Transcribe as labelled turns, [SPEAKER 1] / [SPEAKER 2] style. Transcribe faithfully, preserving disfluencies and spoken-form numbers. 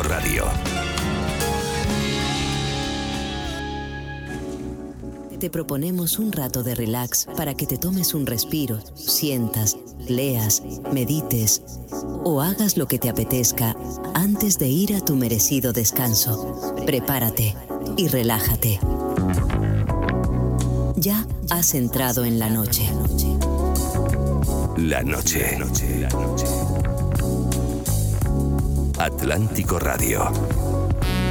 [SPEAKER 1] Radio.
[SPEAKER 2] Te proponemos un rato de relax para que te tomes un respiro, sientas, leas, medites o hagas lo que te apetezca antes de ir a tu merecido descanso. Prepárate y relájate. Ya has entrado en la noche.
[SPEAKER 1] La noche. Atlántico Radio.